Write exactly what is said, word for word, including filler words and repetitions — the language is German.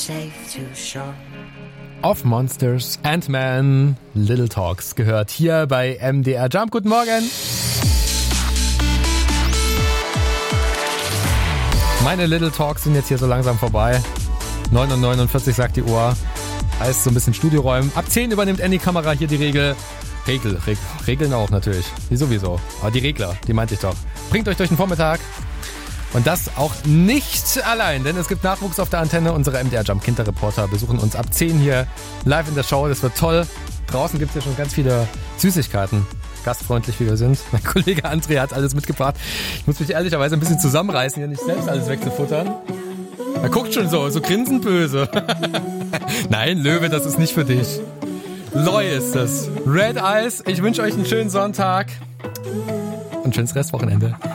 Of Monsters and Men, Little Talks gehört hier bei M D R Jump. Guten Morgen. Meine Little Talks sind jetzt hier so langsam vorbei. neun Uhr neunundvierzig sagt die Uhr. Heißt so ein bisschen Studioräumen. Ab zehn übernimmt Andy Kamera hier die Regel. Regel, Regel, Regeln auch natürlich. Wie sowieso. Aber die Regler, die meinte ich doch. Bringt euch durch den Vormittag. Und das auch nicht allein, denn es gibt Nachwuchs auf der Antenne. Unsere M D R Jump Kinderreporter besuchen uns ab zehn hier live in der Show. Das wird toll. Draußen gibt es ja schon ganz viele Süßigkeiten. Gastfreundlich wie wir sind. Mein Kollege André hat alles mitgebracht. Ich muss mich ehrlicherweise ein bisschen zusammenreißen, hier nicht selbst alles wegzufuttern. Er guckt schon so, so grinsend böse. Nein, Löwe, das ist nicht für dich. Loy ist das. Red Eyes, ich wünsche euch einen schönen Sonntag und ein schönes Restwochenende.